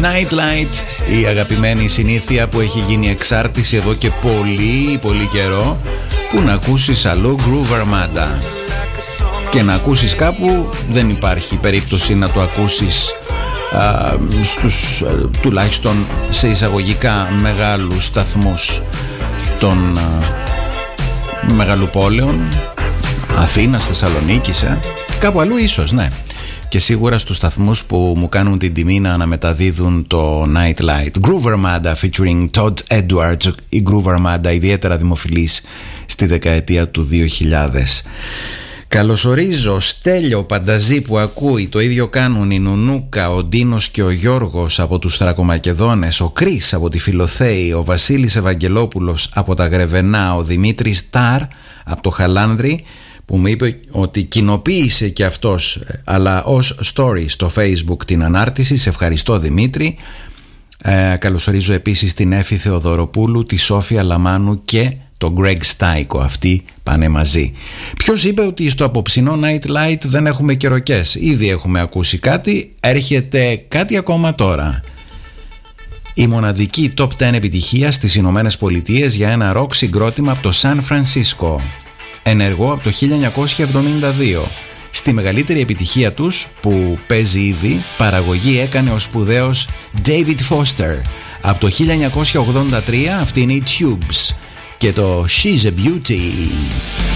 Nightlight, η αγαπημένη συνήθεια που έχει γίνει εξάρτηση εδώ και πολύ καιρό, που να ακούσεις αλλού Groove Armada και να ακούσεις κάπου δεν υπάρχει περίπτωση να το ακούσεις στους τουλάχιστον σε εισαγωγικά μεγάλους σταθμούς των μεγαλοπόλεων, Αθήνας, Θεσσαλονίκης, κάπου αλλού ίσως, ναι. Και σίγουρα στους σταθμούς που μου κάνουν την τιμή να αναμεταδίδουν το Nightlight. Groove Armada featuring Todd Edwards, η Groove Armada ιδιαίτερα δημοφιλής στη δεκαετία του 2000. Καλωσορίζω Στέλιο Πανταζή που ακούει, το ίδιο κάνουν η Νουνούκα, ο Ντίνος και ο Γιώργος από τους Θρακομακεδόνες, ο Κρίς από τη Φιλοθέη, ο Βασίλης Ευαγγελόπουλος από τα Γρεβενά, ο Δημήτρης Τάρ από το Χαλάνδρι, που μου είπε ότι κοινοποίησε και αυτός, αλλά ως story στο Facebook την ανάρτηση. Σε ευχαριστώ Δημήτρη. Καλωσορίζω επίσης την Έφη Θεοδωροπούλου, τη Σόφια Λαμάνου και τον Greg Στάικο. Αυτοί πάνε μαζί. Ποιος είπε ότι στο απόψινό Nightlight δεν έχουμε καιροκές? Ήδη έχουμε ακούσει κάτι, έρχεται κάτι ακόμα τώρα. Η μοναδική top 10 επιτυχία στις Ηνωμένες Πολιτείες για ένα ροκ συγκρότημα από το Σαν Φρανσίσκο. Ενεργό από το 1972. Στη μεγαλύτερη επιτυχία τους που παίζει ήδη, παραγωγή έκανε ο σπουδαίος David Foster. Από το 1983 αυτή είναι η Tubes και το She's a Beauty.